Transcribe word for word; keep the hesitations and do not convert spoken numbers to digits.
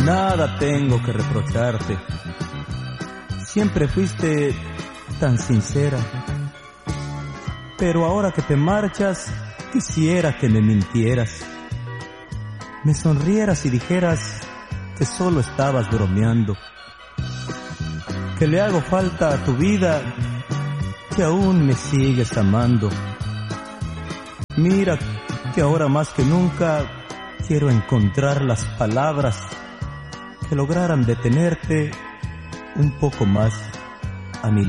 Nada tengo que reprocharte. Siempre fuiste tan sincera. Pero ahora que te marchas, quisiera que me mintieras. Me sonrieras y dijeras que solo estabas bromeando. Que le hago falta a tu vida, que aún me sigues amando. Mira que ahora más que nunca quiero encontrar las palabras que lograran detenerte un poco más a mi